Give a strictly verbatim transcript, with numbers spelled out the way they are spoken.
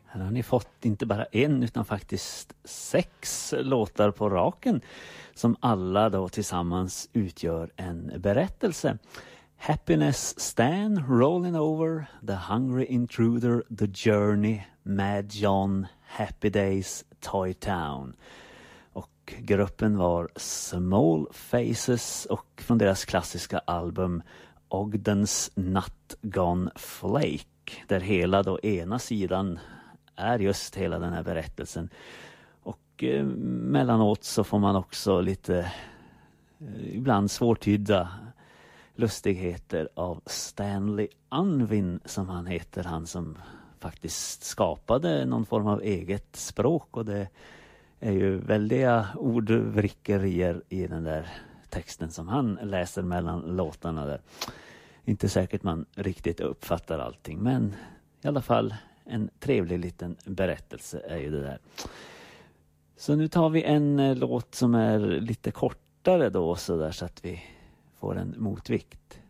Här har ni fått inte bara en utan faktiskt sex låtar på raken som alla då tillsammans utgör en berättelse. Happiness Stan, Rolling Over, The Hungry Intruder, The Journey, Mad John, Happy Days, Toy Town. Och gruppen var Small Faces och från deras klassiska album Ogden's Nut Gone Flake, där hela då ena sidan är just hela den här berättelsen. Och eh, mellanåt så får man också lite eh, ibland svårtydda lustigheter av Stanley Unwin, som han heter, han som faktiskt skapade någon form av eget språk, och det är ju väldiga ordvrickerier i den där texten som han läser mellan låtarna där. Inte säkert man riktigt uppfattar allting, men i alla fall en trevlig liten berättelse är ju det där. Så nu tar vi en eh, låt som är lite kortare då, så där, så att vi får en motvikt.